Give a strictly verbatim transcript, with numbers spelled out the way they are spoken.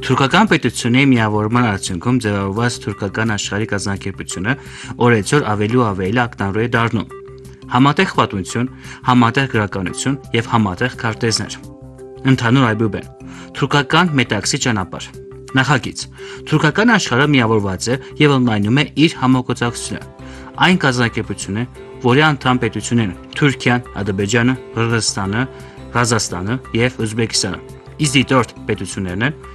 Թուրքական պետությունների միավորման արդյունքում ձևավորված թուրքական աշխարհի կազմակերպությունը օրեցօր ավելի ու ավելի ակնառու է դառնում։ Համատեղ պատմություն, համատեղ գրականություն եւ համատեղ քարտեզներ։ Ընդհանուր այբուբեն։ Թուրքական մետաքսի ճանապարհ։ Նախագիծ։ Թուրքական աշխարհը միավորված է եւ ընդլայնում է իր համագործակցությունը։ Այն կազմակերպություն է, որի անդամ պետություններն են Թուրքիան, Ադրբեջանը, Qırğızստանը, Ղազախստանը եւ Ուզբեկստանը։ Իսկ դիտորդ պետություններն են